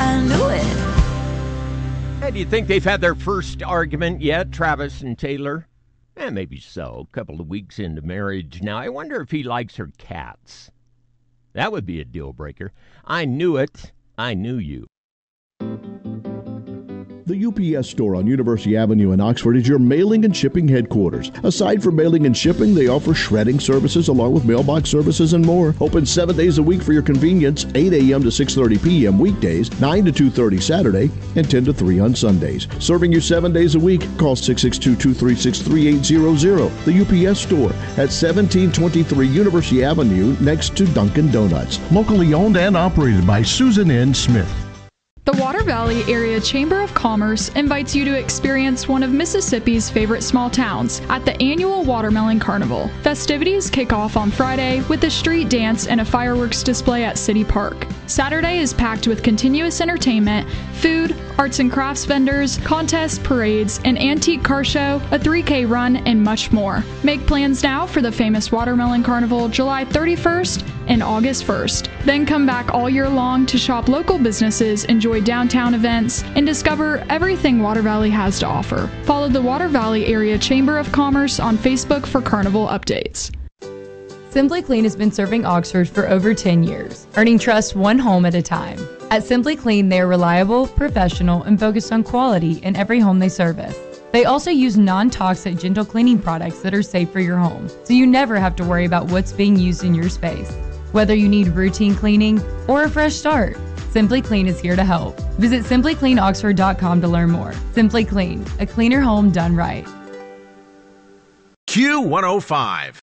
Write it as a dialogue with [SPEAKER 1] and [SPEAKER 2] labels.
[SPEAKER 1] I knew it.
[SPEAKER 2] Hey, do you think they've had their first argument yet, Travis and Taylor? Maybe so. A couple of weeks into marriage now. I wonder if he likes her cats. That would be a deal breaker. I knew it. I knew you.
[SPEAKER 3] The UPS Store on University Avenue in Oxford is your mailing and shipping headquarters. Aside from mailing and shipping, they offer shredding services along with mailbox services and more. Open 7 days a week for your convenience, 8 a.m. to 6:30 p.m. weekdays, 9 to 2:30 Saturday, and 10 to 3 on Sundays. Serving you 7 days a week. Call 662-236-3800. The UPS Store at 1723 University Avenue next to Dunkin' Donuts.
[SPEAKER 4] Locally owned and operated by Susan N. Smith.
[SPEAKER 5] The Water Valley Area Chamber of Commerce invites you to experience one of Mississippi's favorite small towns at the annual Watermelon Carnival. Festivities kick off on Friday with a street dance and a fireworks display at City Park. Saturday is packed with continuous entertainment, food, arts and crafts vendors, contests, parades, an antique car show, a 3K run, and much more. Make plans now for the famous Watermelon Carnival July 31st and August 1st. Then come back all year long to shop local businesses, enjoy downtown events, and discover everything Water Valley has to offer. Follow the Water Valley Area Chamber of Commerce on Facebook for carnival updates.
[SPEAKER 6] Simply Clean has been serving Oxford for over 10 years, earning trust one home at a time. At Simply Clean, they are reliable, professional, and focused on quality in every home they service. They also use non-toxic gentle cleaning products that are safe for your home, so you never have to worry about what's being used in your space. Whether you need routine cleaning or a fresh start, Simply Clean is here to help. Visit simplycleanoxford.com to learn more. Simply Clean, a cleaner home done right.
[SPEAKER 7] Q105.